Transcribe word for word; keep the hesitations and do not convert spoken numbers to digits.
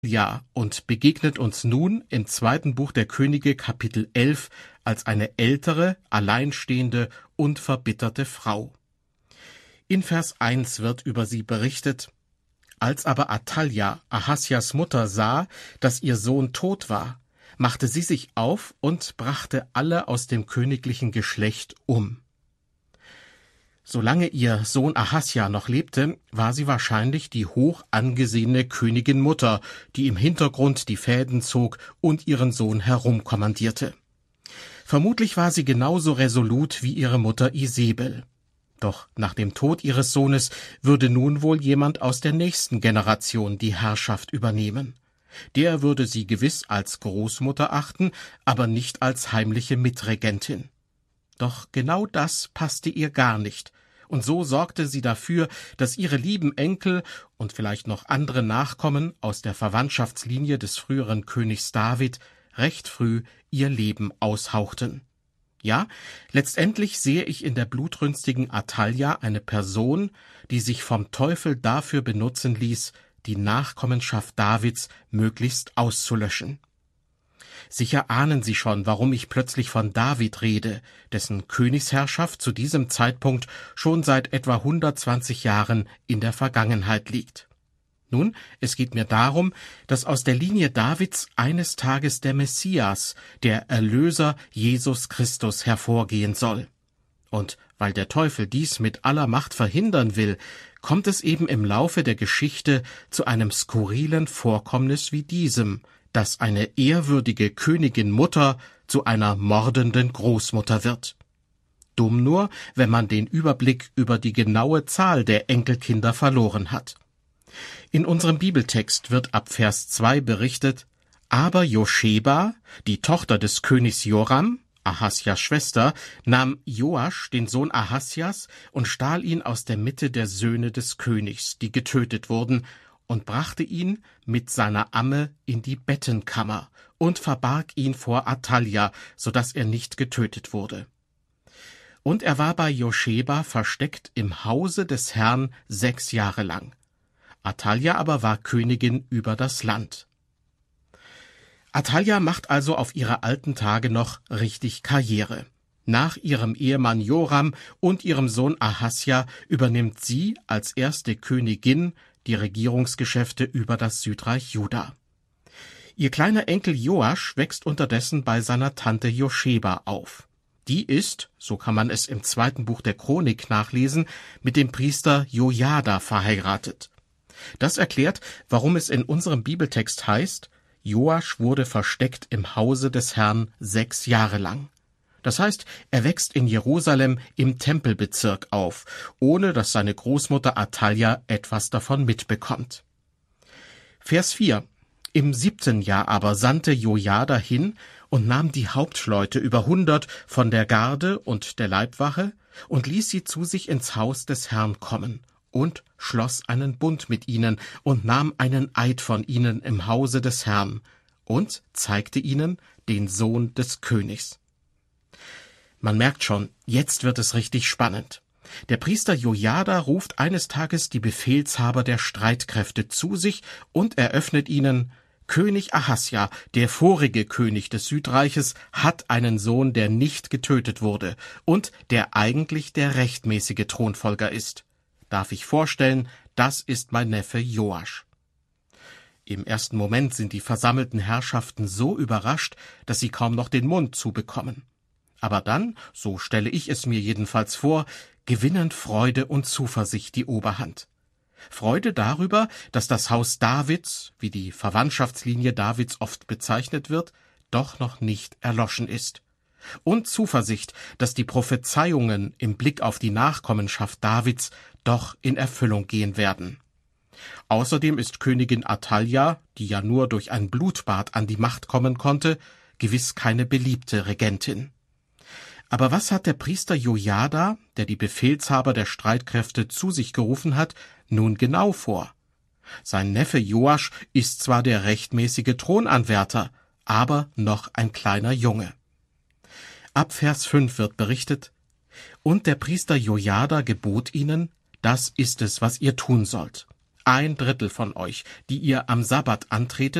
Ja, und begegnet uns nun im zweiten Buch der Könige, Kapitel elf, als eine ältere, alleinstehende und verbitterte Frau. In Vers eins wird über sie berichtet: Als aber Athalja, Ahasjas Mutter, sah, dass ihr Sohn tot war, machte sie sich auf und brachte alle aus dem königlichen Geschlecht um. Solange ihr Sohn Ahasja noch lebte, war sie wahrscheinlich die hoch angesehene Königin Mutter, die im Hintergrund die Fäden zog und ihren Sohn herumkommandierte. Vermutlich war sie genauso resolut wie ihre Mutter Isebel. Doch nach dem Tod ihres Sohnes würde nun wohl jemand aus der nächsten Generation die Herrschaft übernehmen. Der würde sie gewiss als Großmutter achten, aber nicht als heimliche Mitregentin. Doch genau das passte ihr gar nicht, und so sorgte sie dafür, dass ihre lieben Enkel und vielleicht noch andere Nachkommen aus der Verwandtschaftslinie des früheren Königs David recht früh ihr Leben aushauchten. Ja, letztendlich sehe ich in der blutrünstigen Athalja eine Person, die sich vom Teufel dafür benutzen ließ, die Nachkommenschaft Davids möglichst auszulöschen. Sicher ahnen Sie schon, warum ich plötzlich von David rede, dessen Königsherrschaft zu diesem Zeitpunkt schon seit etwa hundertzwanzig Jahren in der Vergangenheit liegt. Nun, es geht mir darum, dass aus der Linie Davids eines Tages der Messias, der Erlöser Jesus Christus, hervorgehen soll. Und weil der Teufel dies mit aller Macht verhindern will, kommt es eben im Laufe der Geschichte zu einem skurrilen Vorkommnis wie diesem, dass eine ehrwürdige Königin Mutter zu einer mordenden Großmutter wird. Dumm nur, wenn man den Überblick über die genaue Zahl der Enkelkinder verloren hat. In unserem Bibeltext wird ab Vers zwei berichtet: Aber Joscheba, die Tochter des Königs Joram, Ahasjas Schwester, nahm Joasch, den Sohn Ahasjas, und stahl ihn aus der Mitte der Söhne des Königs, die getötet wurden, und brachte ihn mit seiner Amme in die Bettenkammer und verbarg ihn vor Athalja, so dass er nicht getötet wurde. Und er war bei Joscheba versteckt im Hause des Herrn sechs Jahre lang. Athalja aber war Königin über das Land. Athalja macht also auf ihre alten Tage noch richtig Karriere. Nach ihrem Ehemann Joram und ihrem Sohn Ahasja übernimmt sie als erste Königin die Regierungsgeschäfte über das Südreich Juda. Ihr kleiner Enkel Joasch wächst unterdessen bei seiner Tante Joscheba auf. Die ist, so kann man es im zweiten Buch der Chronik nachlesen, mit dem Priester Jojada verheiratet. Das erklärt, warum es in unserem Bibeltext heißt: Joasch wurde versteckt im Hause des Herrn sechs Jahre lang. Das heißt, er wächst in Jerusalem im Tempelbezirk auf, ohne dass seine Großmutter Athalja etwas davon mitbekommt. Vers vier. Im siebten Jahr aber sandte Jojada hin und nahm die Hauptleute über hundert von der Garde und der Leibwache und ließ sie zu sich ins Haus des Herrn kommen und schloss einen Bund mit ihnen und nahm einen Eid von ihnen im Hause des Herrn und zeigte ihnen den Sohn des Königs. Man merkt schon, jetzt wird es richtig spannend. Der Priester Jojada ruft eines Tages die Befehlshaber der Streitkräfte zu sich und eröffnet ihnen: König Ahasja, der vorige König des Südreiches, hat einen Sohn, der nicht getötet wurde und der eigentlich der rechtmäßige Thronfolger ist. Darf ich vorstellen, das ist mein Neffe Joasch. Im ersten Moment sind die versammelten Herrschaften so überrascht, dass sie kaum noch den Mund zubekommen. Aber dann, so stelle ich es mir jedenfalls vor, gewinnen Freude und Zuversicht die Oberhand. Freude darüber, dass das Haus Davids, wie die Verwandtschaftslinie Davids oft bezeichnet wird, doch noch nicht erloschen ist. Und Zuversicht, dass die Prophezeiungen im Blick auf die Nachkommenschaft Davids doch in Erfüllung gehen werden. Außerdem ist Königin Athalja, die ja nur durch ein Blutbad an die Macht kommen konnte, gewiss keine beliebte Regentin. Aber was hat der Priester Jojada, der die Befehlshaber der Streitkräfte zu sich gerufen hat, nun genau vor? Sein Neffe Joasch ist zwar der rechtmäßige Thronanwärter, aber noch ein kleiner Junge. Ab Vers fünf wird berichtet: Und der Priester Jojada gebot ihnen: Das ist es, was ihr tun sollt. Ein Drittel von euch, die ihr am Sabbat antretet,